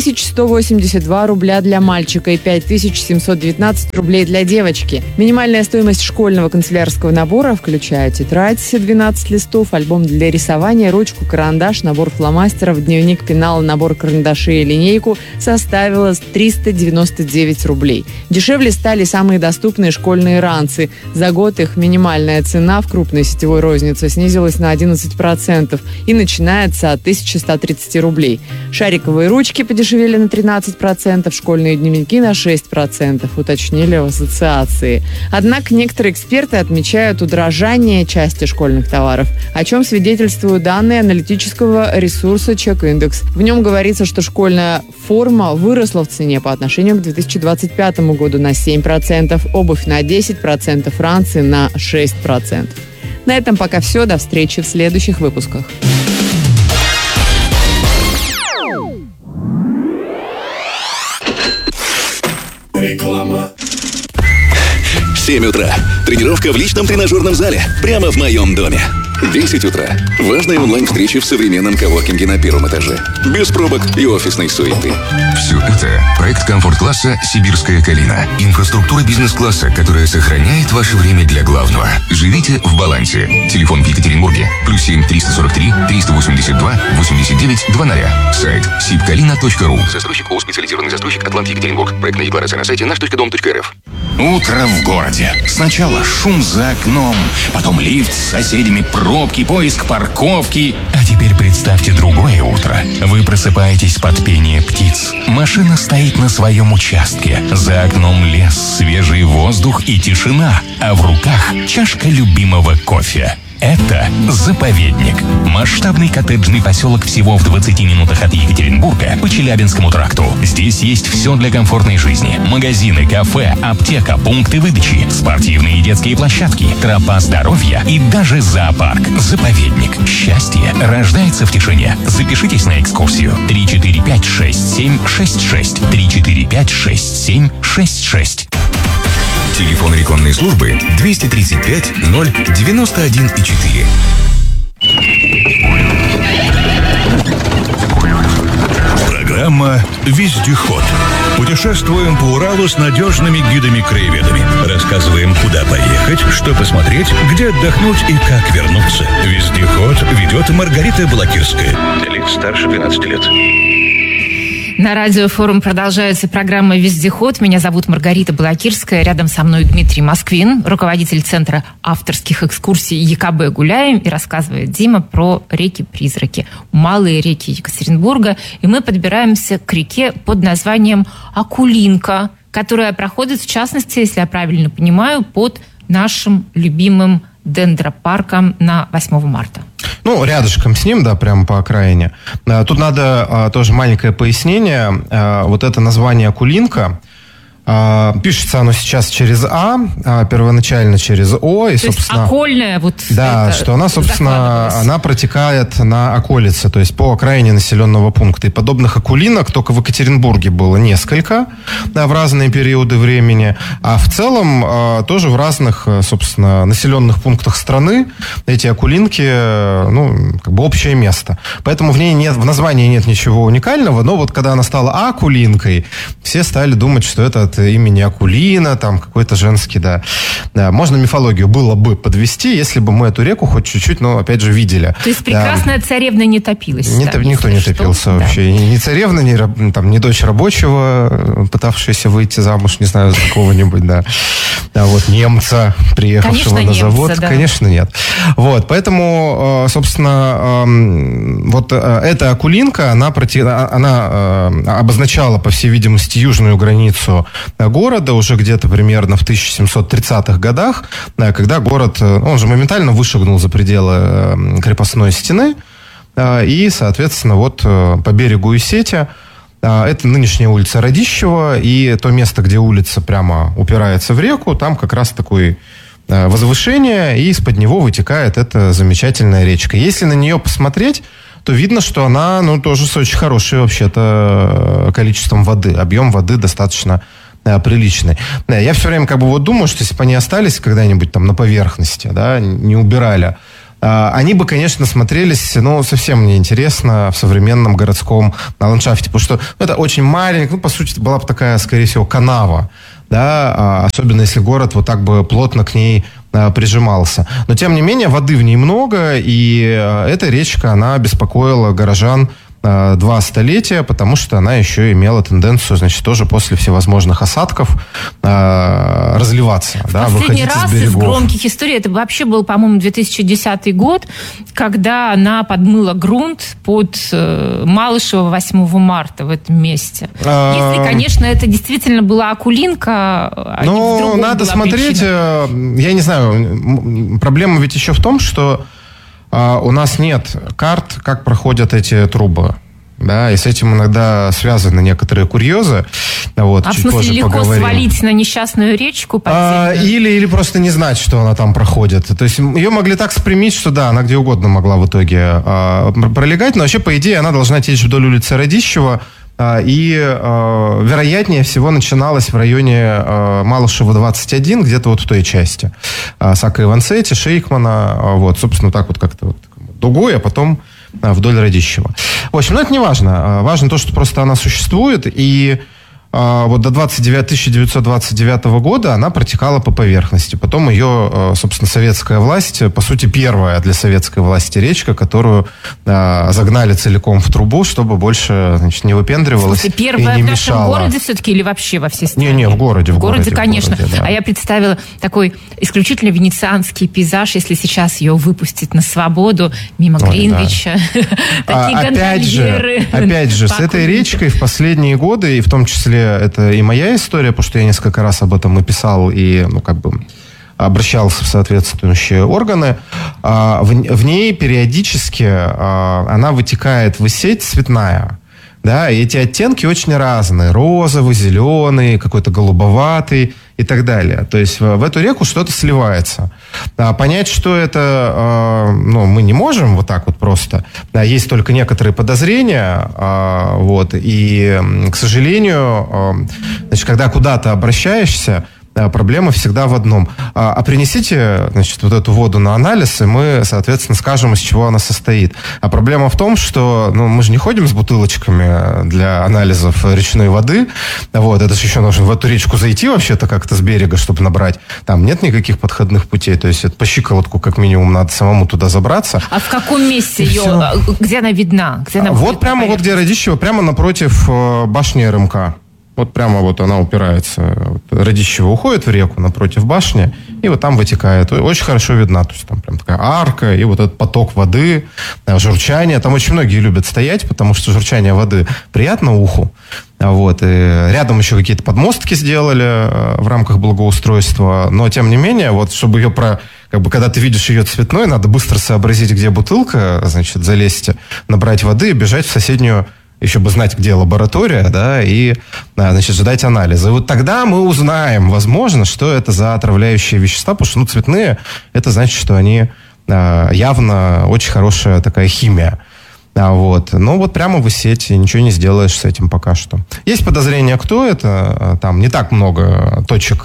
K: 6182 рубля для мальчика и 5719 рублей для девочки. Минимальная стоимость школьного канцелярского набора, включая тетрадь 12 листов, альбом для рисования, ручку, карандаш, набор фломастеров, дневник, пенал, набор карандашей и линейку, составила 399 рублей. Дешевле стали самые доступные школьные ранцы. За год их минимальная цена в крупной сетевой рознице снизилась на 11% и начинается от 1130 рублей. Шариковые ручки подешевели на 13%, школьные дневники на 6%, уточнили в ассоциации. Однако некоторые эксперты отмечают удорожание части школьных товаров, о чем свидетельствуют данные аналитического ресурса Чек-индекс. В нем говорится, что школьная форма выросла в цене по отношению к 2025 году на 7%, обувь на 10%, ранцы на 6%. На этом пока все. До встречи в следующих выпусках.
J: Реклама. 7 утра. Тренировка в личном тренажерном зале. Прямо в моем доме. 10 утра. Важная онлайн-встреча в современном коворкинге на первом этаже. Без пробок и офисной суеты.
L: Все это проект комфорт-класса «Сибирская калина». Инфраструктура бизнес-класса, которая сохраняет ваше время для главного. Живите в балансе. Телефон в Екатеринбурге. +7 343 382 89 00. Сайт sibkalina.ru.
M: Застройщик ООО «Специализированный застройщик Атлант Екатеринбург». Проектная декларация на сайте наш.дом.рф.
N: Утро в городе. Сначала шум за окном, потом лифт с соседями, пробки, поиск парковки. А теперь представьте другое утро. Вы просыпаетесь под пение птиц. Машина стоит на своем участке. За окном лес, свежий воздух и тишина. А в руках чашка любимого кофе. Это заповедник. Масштабный коттеджный поселок всего в 20 минутах от Екатеринбурга по Челябинскому тракту. Здесь есть все для комфортной жизни. Магазины, кафе, аптека, пункты выдачи, спортивные и детские площадки, тропа здоровья и даже зоопарк. Заповедник. Счастье рождается в тишине. Запишитесь на экскурсию. 345-6766. 345-6766.
L: Телефон рекламной службы 235 091 4.
C: Программа «Вездеход». Путешествуем по Уралу с надежными гидами-краеведами. Рассказываем, куда поехать, что посмотреть, где отдохнуть и как вернуться. «Вездеход» ведет Маргарита Балакирская. Для лиц старше 12 лет.
H: На радиофорум продолжается программа «Вездеход». Меня зовут Маргарита Балакирская. Рядом со мной Дмитрий Москвин, руководитель Центра авторских экскурсий ЕКБ «Гуляем». И рассказывает Дима про реки-призраки. Малые реки Екатеринбурга. И мы подбираемся к реке под названием Акулинка, которая проходит, в частности, если я правильно понимаю, под нашим любимым дендропарком на 8 марта.
I: Ну, рядышком с ним, да, прямо по окраине. Тут надо тоже маленькое пояснение. Вот это название Акулинка. Пишется оно сейчас через А, первоначально через О. И, собственно,
H: окольная вот.
I: Да, что она, собственно, она протекает на околице, то есть по окраине населенного пункта. И подобных акулинок только в Екатеринбурге было несколько, да, в разные периоды времени. А в целом тоже в разных, собственно, населенных пунктах страны эти акулинки, ну, как бы общее место. Поэтому в ней нет, в названии нет ничего уникального, но вот когда она стала Акулинкой, все стали думать, что это от имени Акулина, там какой-то женский, да. Можно мифологию было бы подвести, если бы мы эту реку хоть чуть-чуть, но опять же видели.
H: То есть прекрасная царевна не топилась.
I: Никто не топился вообще. Ни царевна, ни дочь рабочего, пытавшаяся выйти замуж, не знаю, за какого-нибудь, да. Вот немца, приехавшего на завод. Да. Конечно, нет. Вот, поэтому, собственно, вот эта Акулинка, она обозначала, по всей видимости, южную границу города уже где-то примерно в 1730-х годах, когда город, он же моментально вышагнул за пределы крепостной стены, и, соответственно, вот по берегу Исетя, это нынешняя улица Радищева, и то место, где улица прямо упирается в реку, там как раз такое возвышение, и из-под него вытекает эта замечательная речка. Если на нее посмотреть, то видно, что она, тоже с очень хорошим вообще-то количеством воды. Объем воды достаточно приличный. Я все время думаю, что если бы они остались когда-нибудь там на поверхности, да, не убирали, они бы, конечно, смотрелись, совсем неинтересно в современном городском ландшафте, потому что это очень маленькая, по сути, была бы такая, скорее всего, канава, да, особенно если город вот так бы плотно к ней прижимался. Но, тем не менее, воды в ней много, и эта речка, она беспокоила горожан 2 столетия, потому что она еще имела тенденцию, значит, тоже после всевозможных осадков разливаться,
H: Последний раз из громких историй, это вообще был, по-моему, 2010 год, когда она подмыла грунт под Малышево 8 марта в этом месте. Если, конечно, это действительно была Акулинка,
I: надо смотреть, я не знаю, проблема ведь еще в том, что у нас нет карт, как проходят эти трубы. Да, и с этим иногда связаны некоторые курьезы. Вот,
H: в смысле легко свалить на несчастную речку?
I: Или просто не знать, что она там проходит. То есть ее могли так спрямить, что да, она где угодно могла в итоге пролегать, но вообще, по идее, она должна течь вдоль улицы Радищева. И, вероятнее всего, начиналась в районе Малышева 21, где-то вот в той части. Сака Ивансети, Шейкмана, вот, собственно, так вот как-то вот дугой, а потом вдоль Радищева. В общем, это не важно. Важно то, что просто она существует, и вот до 1929 года она протекала по поверхности. Потом ее, собственно, советская власть, по сути, первая для советской власти речка, которую загнали целиком в трубу, чтобы больше, значит, не выпендривалась и не мешала.
H: Первая в нашем городе все-таки или вообще во всей стране?
I: Не, в городе.
H: В городе, конечно. В городе, да. А я представила такой исключительно венецианский пейзаж, если сейчас ее выпустить на свободу мимо Гринвича. Такие гондольеры.
I: Опять же, с этой речкой в последние годы, и в том числе это и моя история, потому что я несколько раз об этом и писал, и, обращался в соответствующие органы. В ней периодически она вытекает в Исеть цветная. Да, и эти оттенки очень разные. Розовый, зеленый, какой-то голубоватый и так далее. То есть в эту реку что-то сливается. Понять, что это, мы не можем вот так вот просто. Есть только некоторые подозрения. Вот, и, к сожалению, значит, когда куда-то обращаешься, проблема всегда в одном. Принесите, значит, вот эту воду на анализ, и мы, соответственно, скажем, из чего она состоит. А проблема в том, что мы же не ходим с бутылочками для анализов речной воды. Вот, это же еще нужно в эту речку зайти вообще-то как-то с берега, чтобы набрать. Там нет никаких подходных путей. То есть это по щиколотку, как минимум, надо самому туда забраться.
H: А в каком месте ее, где она видна? Где она
I: вот прямо вот где Радищева, прямо напротив башни РМК. Вот прямо вот она упирается. Радищева уходит в реку напротив башни, и вот там вытекает. Очень хорошо видна. То есть там прям такая арка, и вот этот поток воды, журчание. Там очень многие любят стоять, потому что журчание воды приятно уху. Вот. И рядом еще какие-то подмостки сделали в рамках благоустройства. Но, тем не менее, вот чтобы ее когда ты видишь ее цветной, надо быстро сообразить, где бутылка, значит, залезть, набрать воды и бежать в соседнюю, еще бы знать, где лаборатория, да, и, значит, ждать анализа. И вот тогда мы узнаем, возможно, что это за отравляющие вещества, потому что, цветные, это значит, что они явно очень хорошая такая химия. Вот. Но вот прямо в Исете ничего не сделаешь с этим пока что. Есть подозрение, кто это. Там не так много точек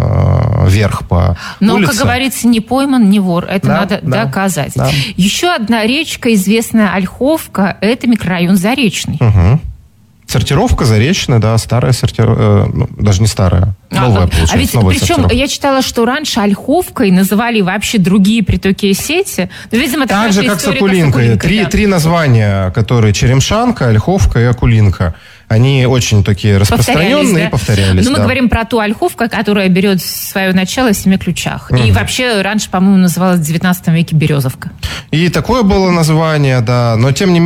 I: вверх по улице.
H: Но, как говорится, не пойман, не вор. Это надо доказать. Да. Еще одна речка, известная Ольховка, это микрорайон Заречный.
I: Угу. сортировка Заречная, да, старая сортировка, даже не старая, новая получается.
H: А ведь причем я читала, что раньше Ольховкой называли вообще другие притоки сети. Ну, видимо,
I: так же, как с Акулинкой. Три названия, которые Черемшанка, Ольховка и Акулинка. Они очень такие распространенные и повторялись.
H: Но мы говорим про ту Ольховку, которая берет свое начало в Семи Ключах. И вообще раньше, по-моему, называлась в 19 веке Березовка.
I: И такое было название, да. Но, тем не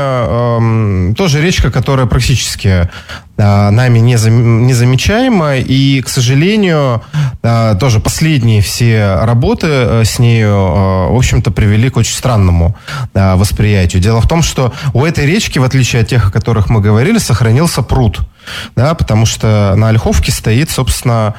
I: менее, тоже речка, которая практически нами незамечаема. И, к сожалению, тоже последние все работы с нею, в общем-то, привели к очень странному восприятию. Дело в том, что у этой речки, в отличие от тех, о которых мы говорили, сохранился пруд. Да, потому что на Ольховке стоит, собственно,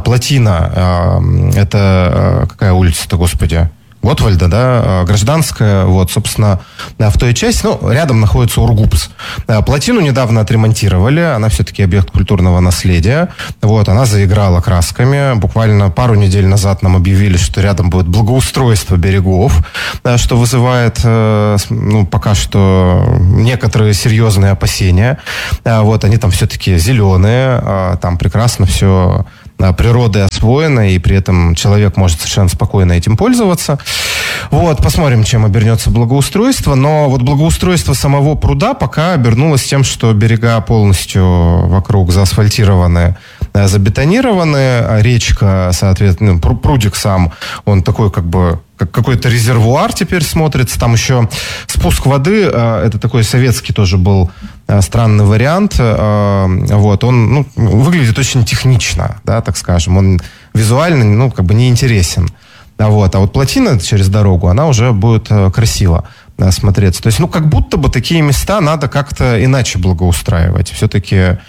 I: плотина. Это какая улица-то, господи? Готвальда, да, Гражданская, вот, собственно, в той части, рядом находится Ургупс. Плотину недавно отремонтировали, она все-таки объект культурного наследия, вот, она заиграла красками, буквально пару недель назад нам объявили, что рядом будет благоустройство берегов, что вызывает, пока что некоторые серьезные опасения, вот, они там все-таки зеленые, там прекрасно все природой освоено, и при этом человек может совершенно спокойно этим пользоваться. Вот, посмотрим, чем обернется благоустройство. Но вот благоустройство самого пруда пока обернулось тем, что берега полностью вокруг заасфальтированы, забетонированы, а речка, соответственно, прудик сам, он такой как какой-то резервуар теперь смотрится. Там еще спуск воды, это такой советский тоже был странный вариант. Вот, он выглядит очень технично, да, так скажем. Он визуально, не интересен. Вот, а вот плотина через дорогу, она уже будет красиво смотреться. То есть, как будто бы такие места надо как-то иначе благоустраивать. Все-таки,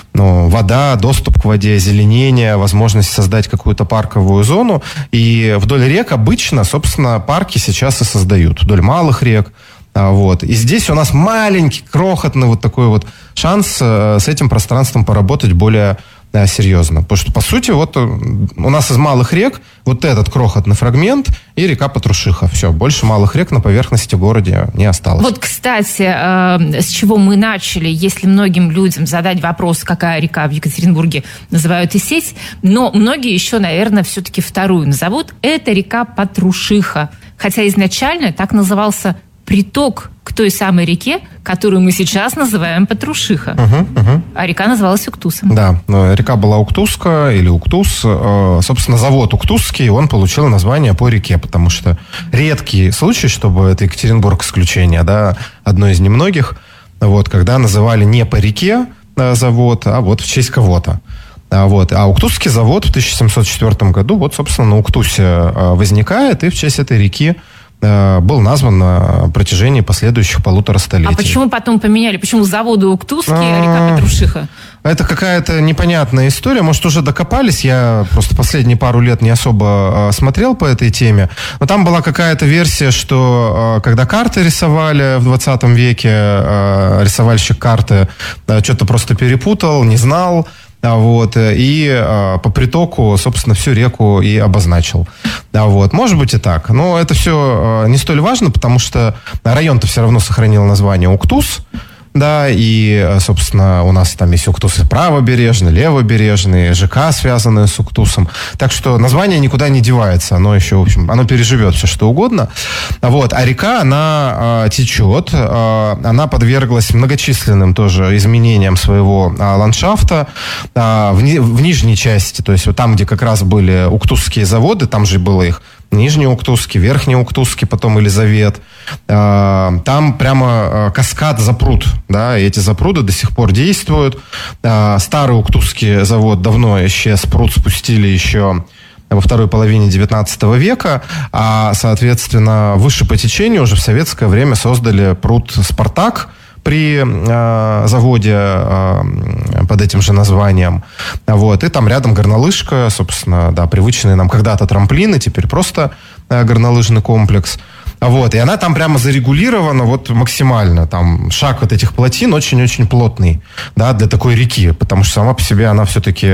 I: вода, доступ к воде, озеленение, возможность создать какую-то парковую зону. И вдоль рек обычно, собственно, парки сейчас и создают. Вдоль малых рек. Вот. И здесь у нас маленький, крохотный вот такой вот шанс с этим пространством поработать более серьезно. Потому что, по сути, вот у нас из малых рек вот этот крохотный фрагмент и река Патрушиха. Все, больше малых рек на поверхности города не осталось.
H: Вот, кстати, с чего мы начали, если многим людям задать вопрос, какая река в Екатеринбурге, называют Исеть, но многие еще, наверное, все-таки вторую назовут. Это река Патрушиха. Хотя изначально так назывался приток к той самой реке, которую мы сейчас называем Патрушиха. А река называлась Уктусом.
I: Да, река была Уктуска или Уктус. Собственно, завод Уктусский, он получил название по реке, потому что редкий случай, чтобы это Екатеринбург исключение, да, одно из немногих, вот, когда называли не по реке завод, а вот в честь кого-то. Вот. А Уктусский завод в 1704 году, вот, собственно, на Уктусе возникает, и в честь этой реки был назван на протяжении последующих 1,5 столетий.
H: А почему потом поменяли? Почему заводы Уктусский, а река Патрушиха?
I: Это какая-то непонятная история. Может, уже докопались. Я просто последние пару лет не особо смотрел по этой теме. Но там была какая-то версия, что когда карты рисовали в 20 веке, рисовальщик карты что-то просто перепутал, не знал. Вот, и по притоку, собственно, всю реку и обозначил. Вот, может быть и так. Но это все не столь важно, потому что район-то все равно сохранил название Уктус. Да, и, собственно, у нас там есть Уктусы правобережный, левобережный, ЖК, связанные с Уктусом. Так что название никуда не девается. Оно еще, в общем, оно переживет все, что угодно. Вот. А река, она течет. Она подверглась многочисленным тоже изменениям своего ландшафта. В нижней части, то есть вот там, где как раз были уктусские заводы, там же было их Нижний Уктусский, Верхний Уктусский, потом Елизавет. Там прямо каскад запруд, да, и эти запруды до сих пор действуют. Старый Уктусский завод давно исчез, пруд спустили еще во второй половине 19 века, а, соответственно, выше по течению уже в советское время создали пруд «Спартак», при заводе под этим же названием. Вот. И там рядом горнолыжка, собственно, да, привычные нам когда-то трамплины, теперь просто горнолыжный комплекс. Вот. И она там прямо зарегулирована вот максимально. Там шаг от этих плотин очень-очень плотный, да, для такой реки, потому что сама по себе она все-таки,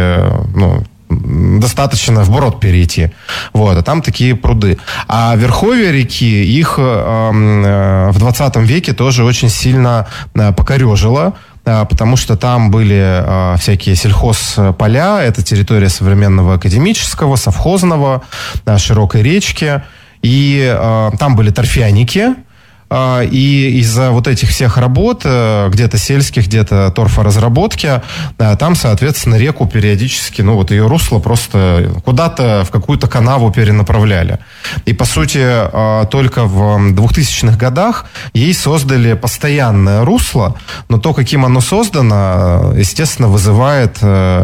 I: достаточно вброд перейти. Вот, а там такие пруды. А верховья реки, их в 20 веке тоже очень сильно покорежило. потому что там были всякие сельхозполя, это территория современного академического, совхозного, широкой речки, и там были торфяники. И из-за вот этих всех работ, где-то сельских, где-то торфоразработки, там, соответственно, реку периодически, ее русло просто куда-то в какую-то канаву перенаправляли. И, по сути, только в 2000-х годах ей создали постоянное русло, но то, каким оно создано, естественно, вызывает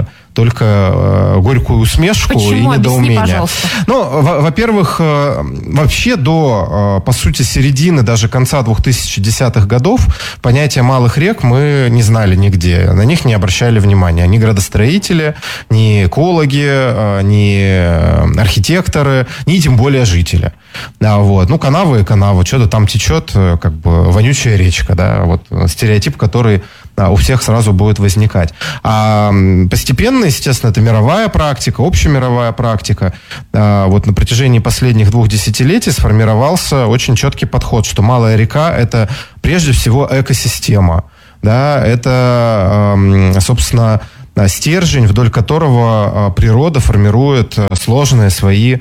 I: только горькую усмешку.
H: Почему?
I: И недоумение.
H: Объясни, пожалуйста.
I: Во-первых, вообще до, по сути, середины, даже конца 2010-х годов понятие малых рек мы не знали нигде. На них не обращали внимания. Ни градостроители, ни экологи, ни архитекторы, ни тем более жители. Канавы и канавы. Что-то там течет, как бы вонючая речка. Да? Стереотип, который у всех сразу будет возникать. А постепенно, естественно, это мировая практика, общемировая практика. На протяжении последних 2 десятилетий сформировался очень четкий подход, что малая река – это прежде всего экосистема. Да? Это, собственно, стержень, вдоль которого природа формирует сложные свои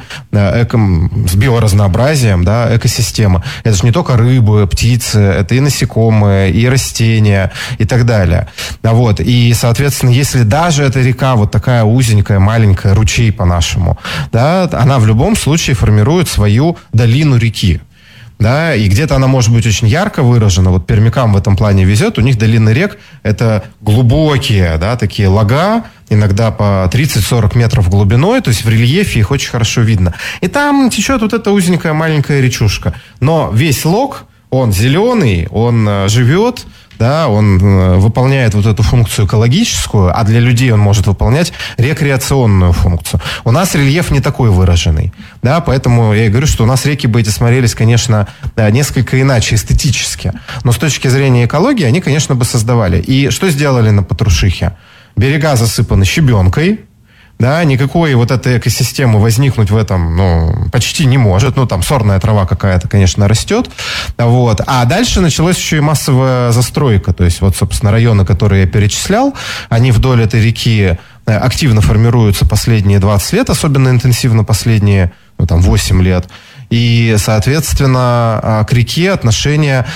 I: с биоразнообразием, да, экосистемы. Это же не только рыбы, птицы, это и насекомые, и растения, и так далее. И, соответственно, если даже эта река вот такая узенькая, маленькая, ручей по-нашему, да, она в любом случае формирует свою долину реки. Да, и где-то она может быть очень ярко выражена. Пермякам в этом плане везет. У них долины рек – это глубокие, да, такие лага, иногда по 30-40 метров глубиной, то есть в рельефе их очень хорошо видно. И там течет вот эта узенькая маленькая речушка. Но весь лог, он зеленый, он живет, да, он выполняет вот эту функцию экологическую, а для людей он может выполнять рекреационную функцию. У нас рельеф не такой выраженный, да, поэтому я и говорю, что у нас реки бы эти смотрелись, конечно, несколько иначе эстетически, но с точки зрения экологии они, конечно, бы создавали. И что сделали на Петрушихе? Берега засыпаны щебенкой, да, никакой вот этой экосистемы возникнуть в этом, почти не может. Там сорная трава какая-то, конечно, растет. А дальше началась еще и массовая застройка. То есть, собственно, районы, которые я перечислял, они вдоль этой реки активно формируются последние 20 лет, особенно интенсивно последние, 8 лет. И, соответственно, к реке отношение,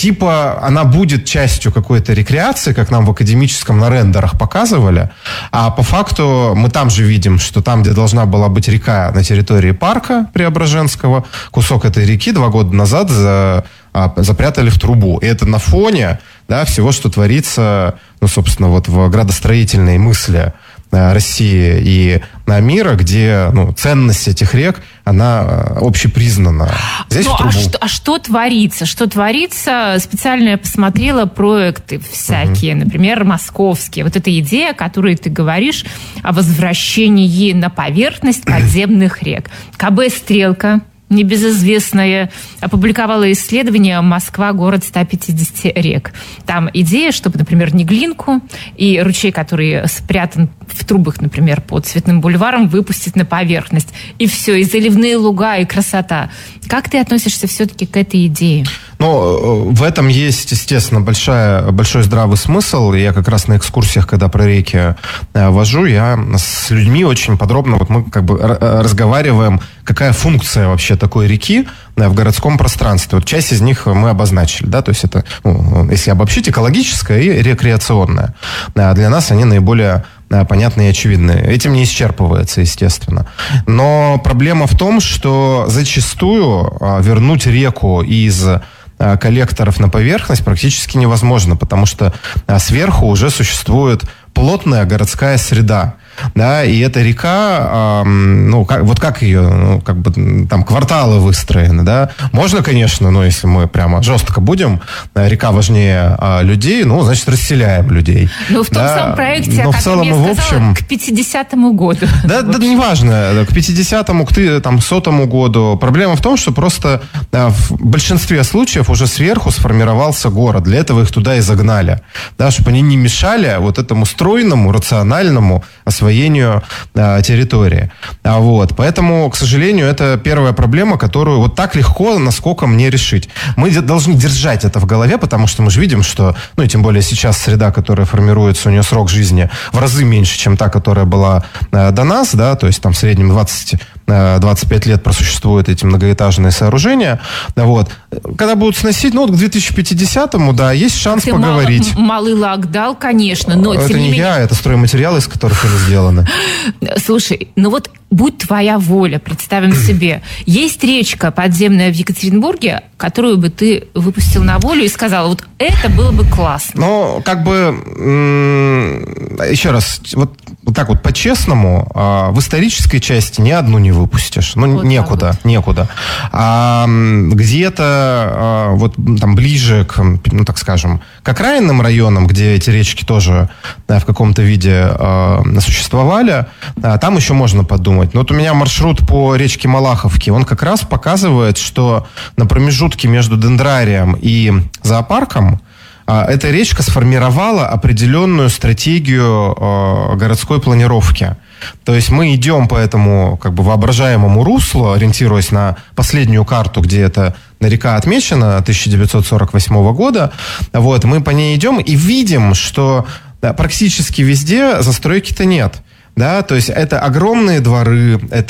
I: она будет частью какой-то рекреации, как нам в академическом на рендерах показывали, а по факту мы там же видим, что там, где должна была быть река на территории парка Преображенского, кусок этой реки 2 года назад запрятали в трубу. И это на фоне, да, всего, что творится, собственно, в градостроительной мысли России и мира, где ценность этих рек, она общепризнана. Здесь в трубу.
H: Что творится? Что творится? Специально я посмотрела проекты всякие, например, московские. Вот эта идея, о которой ты говоришь, о возвращении на поверхность подземных рек. КБ «Стрелка», небезызвестная, опубликовала исследование «Москва. Город 150 рек». Там идея, чтобы, например, Неглинку и ручей, который спрятан в трубах, например, под Цветным бульваром, выпустить на поверхность. И все, и заливные луга, и красота. Как ты относишься все-таки к этой идее?
I: В этом есть, естественно, большой здравый смысл. Я как раз на экскурсиях, когда про реки вожу, я с людьми очень подробно, мы разговариваем, какая функция вообще такой реки в городском пространстве. Часть из них мы обозначили, да, то есть это, если обобщить, экологическая и рекреационная. Для нас они наиболее понятные и очевидные. Этим не исчерпывается, естественно. Но проблема в том, что зачастую вернуть реку из коллекторов на поверхность практически невозможно, потому что сверху уже существует плотная городская среда. Да, и эта река, как ее, там кварталы выстроены, да. Можно, конечно, но если мы прямо жестко будем, река важнее людей, значит, расселяем людей.
H: В том самом проекте, о котором я сказала, к 50-му году. Да,
I: неважно, к 50-му, к 100-му году. Проблема в том, что просто в большинстве случаев уже сверху сформировался город. Для этого их туда и загнали. Да, чтобы они не мешали вот этому стройному, рациональному освоению освоению территории. Вот. Поэтому, к сожалению, это первая проблема, которую вот так легко, насколько мне решить. Мы должны держать это в голове, потому что мы же видим, что, ну и тем более сейчас среда, которая формируется, у нее срок жизни в разы меньше, чем та, которая была до нас, да, то есть там в среднем 25 лет просуществуют эти многоэтажные сооружения. Вот. Когда будут сносить, ну вот к 2050-му, да, есть шанс поговорить.
H: Малый лак дал, конечно, но
I: это
H: тем не менее...
I: это стройматериалы, из которых они сделаны.
H: Слушай, ну вот будь твоя воля, представим себе, есть речка подземная в Екатеринбурге, которую бы ты выпустил на волю и сказал, вот это было бы классно.
I: Ну, как бы, еще раз, вот так вот по-честному, в исторической части ни одну не выпустишь. Ну, вот некуда. А где-то вот там ближе к, ну, так скажем, к окраинным районам, где эти речки тоже в каком-то виде существовали, там еще можно подумать. Но вот у меня маршрут по речке Малаховки, он как раз показывает, что на промежутке между Дендрарием и зоопарком эта речка сформировала определенную стратегию городской планировки. То есть мы идем по этому как бы воображаемому руслу, ориентируясь на последнюю карту, где эта река отмечена 1948 года. Вот, мы по ней идем и видим, что практически везде застройки-то нет. Да, то есть это огромные дворы, это